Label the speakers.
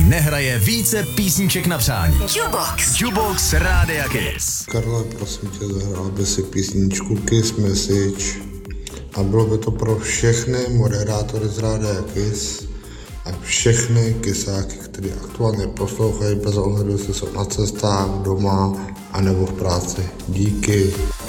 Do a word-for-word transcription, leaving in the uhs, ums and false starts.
Speaker 1: nehraje více písniček na přání. Jukebox. Jukebox Rádia Kiss.
Speaker 2: Karle, prosím tě, zahrál by si písničku Kiss Message a bylo by to pro všechny moderátory z Rádia Kiss a všechny kisáky, kteří aktuálně poslouchají bez ohledu, jestli jsou na cestách, doma a nebo v práci. Díky.